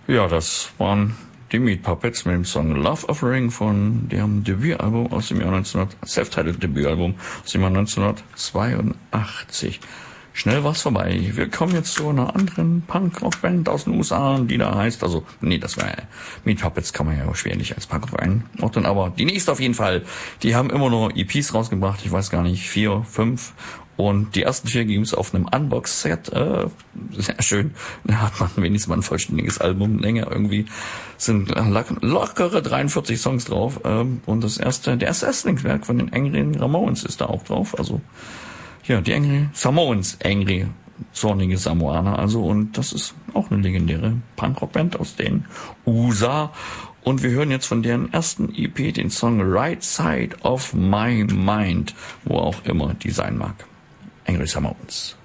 Ja, das waren die Meat Puppets mit dem Song Love Offering von deren Debütalbum aus dem Jahr 1900, Self-Titled Debütalbum aus dem Jahr 1982. Schnell war's vorbei. Wir kommen jetzt zu einer anderen Punk-Rock-Band aus den USA, die da heißt, das war Meat Puppets kann man ja auch schwerlich als Punk-Rock einordnen, aber die nächste auf jeden Fall. Die haben immer nur EPs rausgebracht, ich weiß gar nicht, 4, 5. Und die ersten 4 gibt's auf einem Unbox-Set. Sehr schön. Da hat man wenigstens mal ein vollständiges Album. Länge irgendwie sind lockere 43 Songs drauf. Und der erste Erstlingswerk von den Angry Ramones ist da auch drauf. Also, ja, die Angry Samoans, Angry, zornige Samoaner. Also, und das ist auch eine legendäre Punkrock-Band aus den USA. Und wir hören jetzt von deren ersten EP den Song Right Side of My Mind, wo auch immer die sein mag. Angry Samoans.